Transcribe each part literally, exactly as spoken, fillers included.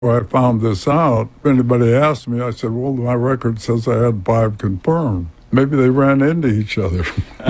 When I found this out, if anybody asked me, I said, well, my record says I had five confirmed. Maybe they ran into each other.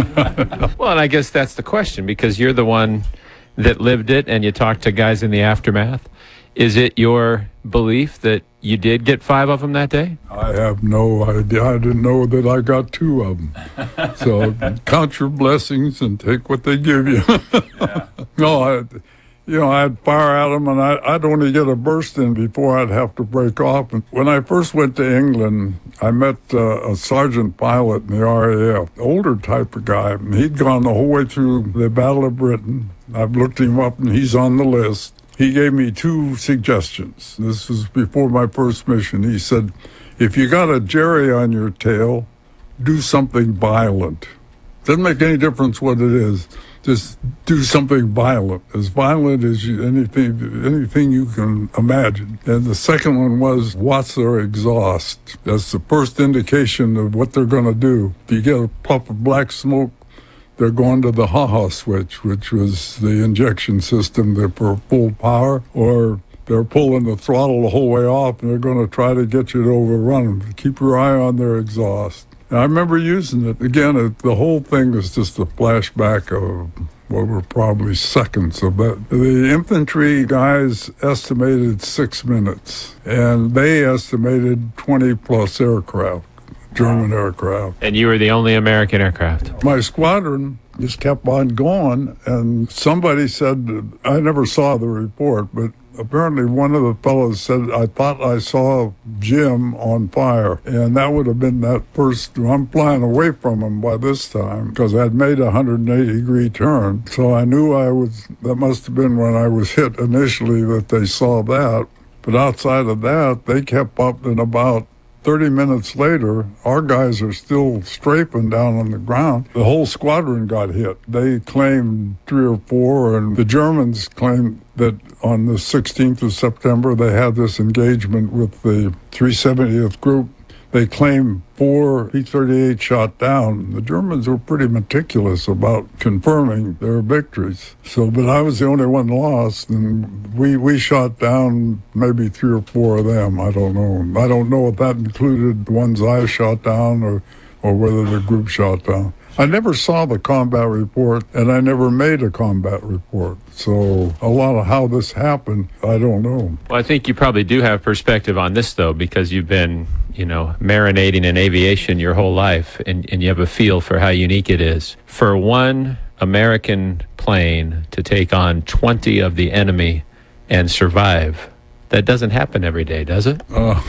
Well, and I guess that's the question, because you're the one that lived it and you talked to guys in the aftermath. Is it your belief that you did get five of them that day? I have no idea. I didn't know that I got two of them. So count your blessings and take what they give you. Yeah. No, I, you know, I'd fire at them, and I, I'd only get a burst in before I'd have to break off. And when I first went to England, I met uh, a sergeant pilot in the R A F, older type of guy. And he'd gone the whole way through the Battle of Britain. I've looked him up, and he's on the list. He gave me two suggestions. This was before my first mission. He said, if you got a Jerry on your tail, do something violent. Doesn't make any difference what it is. Just do something violent, as violent as you, anything anything you can imagine. And the second one was, watch their exhaust. That's the first indication of what they're going to do. If you get a puff of black smoke, they're going to the ha-ha switch, which was the injection system that for full power, or they're pulling the throttle the whole way off, and they're going to try to get you to overrun them. Keep your eye on their exhaust. And I remember using it. Again, it, the whole thing was just a flashback of what were probably seconds of that. The infantry guys estimated six minutes, and they estimated twenty-plus aircraft. German aircraft. And you were the only American aircraft. My squadron just kept on going, and somebody said, I never saw the report, but apparently one of the fellows said, I thought I saw Jim on fire. And that would have been that first, I'm flying away from him by this time, because I'd made a one hundred eighty degree turn. So I knew I was, that must have been when I was hit initially that they saw that. But outside of that, they kept up, and about thirty minutes later, our guys are still strafing down on the ground. The whole squadron got hit. They claimed three or four, and the Germans claimed that on the sixteenth of September, they had this engagement with the three seventieth Group. They claimed four P thirty-eight shot down. The Germans were pretty meticulous about confirming their victories. So, but I was the only one lost, and we, we shot down maybe three or four of them. I don't know. I don't know if that included the ones I shot down or, or whether the group shot down. I never saw the combat report, and I never made a combat report. So a lot of how this happened, I don't know. Well, I think you probably do have perspective on this, though, because you've been, you know, marinating in aviation your whole life, and, and you have a feel for how unique it is. For one American plane to take on twenty of the enemy and survive, that doesn't happen every day, does it?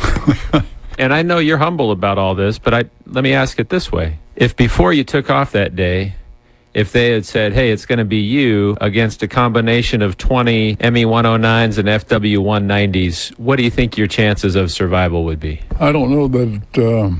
Uh, And I know you're humble about all this, but I let me ask it this way. If before you took off that day, if they had said, hey, it's going to be you against a combination of twenty M E one oh nines and F W one nineties, what do you think your chances of survival would be? I don't know that, uh,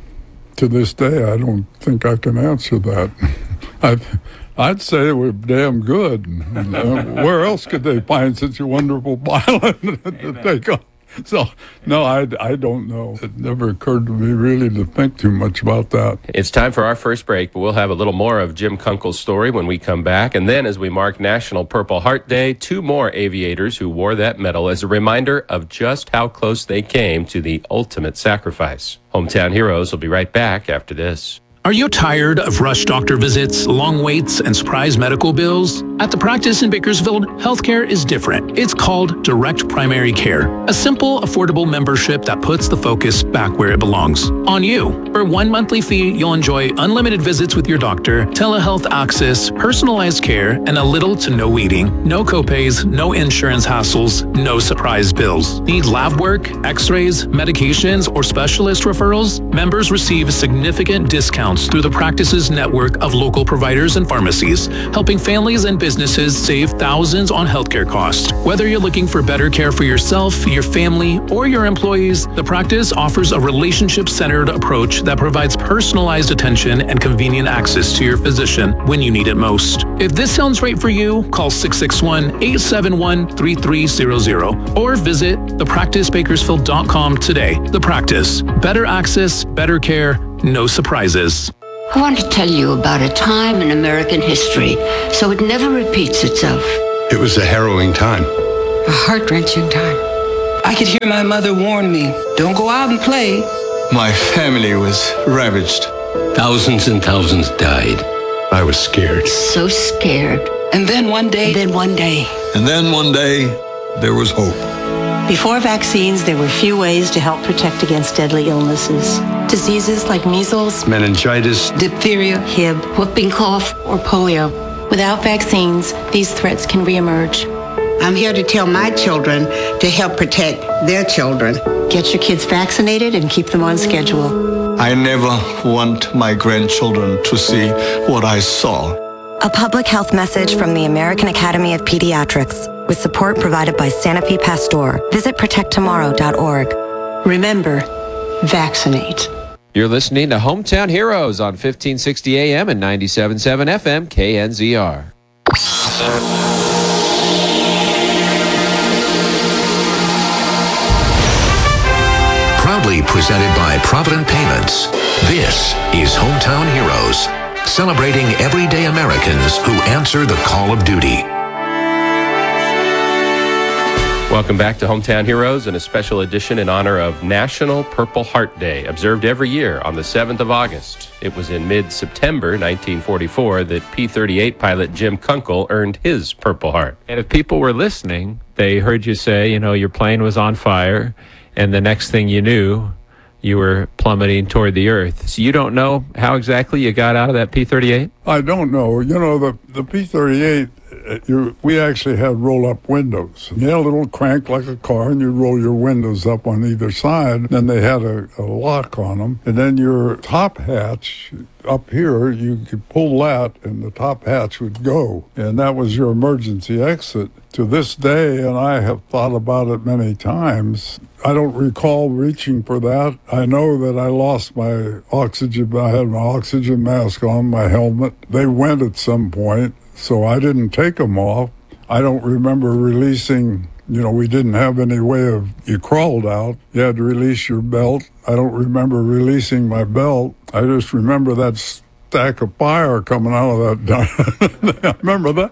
to this day, I don't think I can answer that. I'd, I'd say it was damn good. Uh, where else could they find such a wonderful pilot to take off? So, no, I, I don't know. It never occurred to me really to think too much about that. It's time for our first break, but we'll have a little more of Jim Kunkel's story when we come back. And then as we mark National Purple Heart Day, two more aviators who wore that medal as a reminder of just how close they came to the ultimate sacrifice. Hometown Heroes will be right back after this. Are you tired of rush doctor visits, long waits, and surprise medical bills? At the practice in Bakersfield, healthcare is different. It's called Direct Primary Care, a simple, affordable membership that puts the focus back where it belongs, on you. For one monthly fee, you'll enjoy unlimited visits with your doctor, telehealth access, personalized care, and a little to no waiting. No copays, no insurance hassles, no surprise bills. Need lab work, x-rays, medications, or specialist referrals? Members receive significant discounts through the practice's network of local providers and pharmacies, helping families and businesses save thousands on healthcare costs. Whether you're looking for better care for yourself, your family, or your employees, the practice offers a relationship-centered approach that provides personalized attention and convenient access to your physician when you need it most. If this sounds right for you, call six six one, eight seven one, three three zero zero or visit the practice bakersfield dot com today. The Practice. Better access, better care, no surprises. I want to tell you about a time in American history so it never repeats itself. It was a harrowing time. A heart-wrenching time. I could hear my mother warn me, don't go out and play. My family was ravaged. Thousands and thousands died. I was scared. So scared. And then one day... And then one day... And then one day, there was hope. Before vaccines, there were few ways to help protect against deadly illnesses. Diseases like measles, Meningitis, diphtheria, H I B, Whooping cough. or polio. Without vaccines, these threats can reemerge. I'm here to tell my children to help protect their children. Get your kids vaccinated and keep them on schedule. I never want my grandchildren to see what I saw. A public health message from the American Academy of Pediatrics with support provided by Sanofi Pasteur. Visit protect tomorrow dot org. Remember, vaccinate. You're listening to Hometown Heroes on fifteen sixty A M and ninety-seven point seven F M K N Z R. Proudly presented by Provident Payments, this is Hometown Heroes, celebrating everyday Americans who answer the call of duty. Welcome back to Hometown Heroes and a special edition in honor of National Purple Heart Day, observed every year on the seventh of August. It was in mid-September nineteen forty-four that P thirty-eight pilot Jim Kunkel earned his Purple Heart. And if people were listening, they heard you say, you know, your plane was on fire, and the next thing you knew, you were plummeting toward the earth. So you don't know how exactly you got out of that P thirty-eight? I don't know. You know, the, the P thirty-eight, you, we actually had roll-up windows. You had a little crank like a car, and you roll your windows up on either side. Then they had a, a lock on them. And then your top hatch up here, you could pull that, and the top hatch would go. And that was your emergency exit. To this day, and I have thought about it many times, I don't recall reaching for that. I know that I lost my oxygen. I had my oxygen mask on, my helmet. They went at some point, so I didn't take them off. I don't remember releasing, you know, we didn't have any way of, you crawled out. You had to release your belt. I don't remember releasing my belt. I just remember that stack of fire coming out of that. I remember that.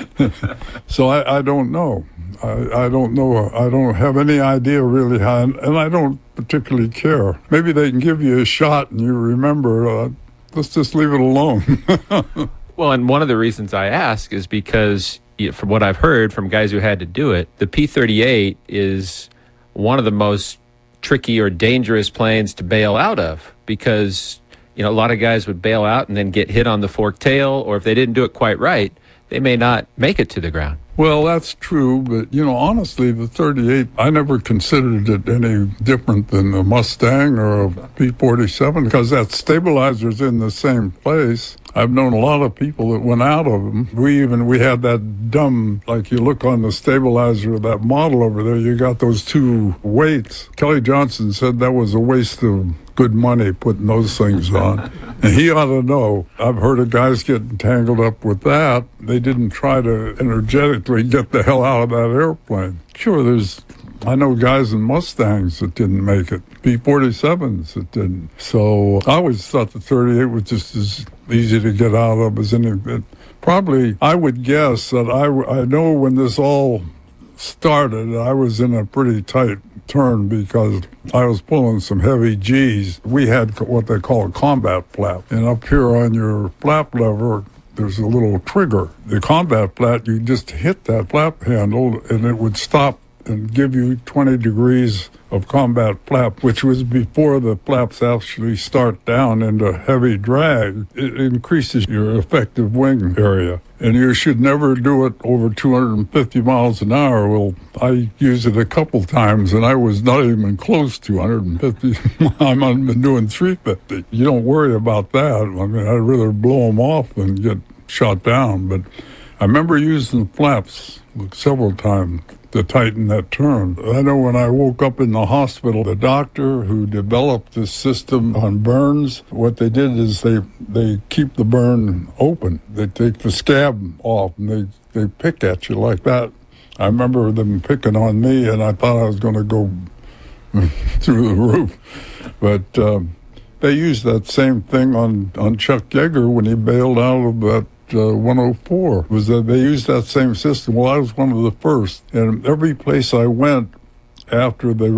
So I, I don't know. I, I don't know. I don't have any idea really how, and I don't particularly care. Maybe they can give you a shot and you remember, uh, let's just leave it alone. Well, and one of the reasons I ask is because, from what I've heard from guys who had to do it, the P thirty-eight is one of the most tricky or dangerous planes to bail out of because, you know, a lot of guys would bail out and then get hit on the forked tail, or if they didn't do it quite right, they may not make it to the ground. Well, that's true, but, you know, honestly, the thirty-eight, I never considered it any different than a Mustang or a P forty-seven because that stabilizer's in the same place. I've known a lot of people that went out of them. We even, we had that dumb, like you look on the stabilizer of that model over there, you got those two weights. Kelly Johnson said that was a waste of good money putting those things on. And he ought to know. I've heard of guys getting tangled up with that. They didn't try to energetically get the hell out of that airplane. Sure, there's, I know guys in Mustangs that didn't make it, P forty-sevens that didn't. So I always thought the thirty-eight was just as easy to get out of as any. Probably, I would guess that I, I know when this all started, I was in a pretty tight turn because I was pulling some heavy G's. We had what they call a combat flap. And up here on your flap lever, there's a little trigger. The combat flap, you just hit that flap handle and it would stop and give you twenty degrees of combat flap, which was before the flaps actually start down into heavy drag. It increases your effective wing area. And you should never do it over two hundred fifty miles an hour. Well, I used it a couple times, and I was not even close to one hundred fifty. I'm been doing three fifty. You don't worry about that. I mean, I'd rather blow them off than get shot down. But I remember using flaps several times to tighten that turn. I know when I woke up in the hospital, the doctor who developed this system on burns, what they did is they they keep the burn open. They take the scab off and they, they pick at you like that. I remember them picking on me and I thought I was going to go through the roof. But um, they used that same thing on, on Chuck Yeager when he bailed out of that Uh, one oh four, was that they used that same system. Well, I was one of the first, and every place I went, after they